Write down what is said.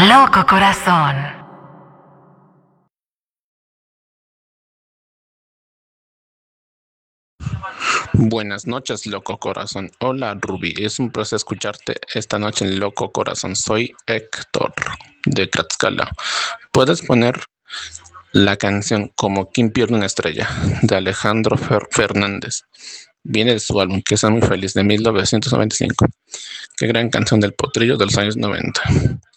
Loco Corazón. Buenas noches, Loco Corazón. Hola, Ruby. Es un placer escucharte esta noche en Loco Corazón. Soy Héctor de Tlaxcala. ¿Puedes poner la canción Como quien pierde una estrella de Alejandro Fernández? Viene de su álbum Que sea muy feliz de 1995. Qué gran canción del potrillo de los años 90.